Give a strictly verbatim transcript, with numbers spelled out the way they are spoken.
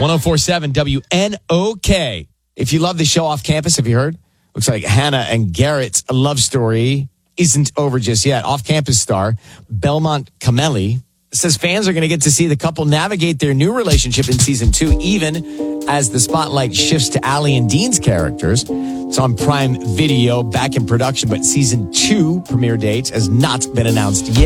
oh four point seven W N O K. If you love the show Off Campus, have you heard? Looks like Hannah and Garrett's love story isn't over just yet. Off Campus star Belmont Cameli says fans are going to get to see the couple navigate their new relationship in season two, even as the spotlight shifts to Allie and Dean's characters. It's on Prime Video, back in production, but season two premiere date has not been announced yet.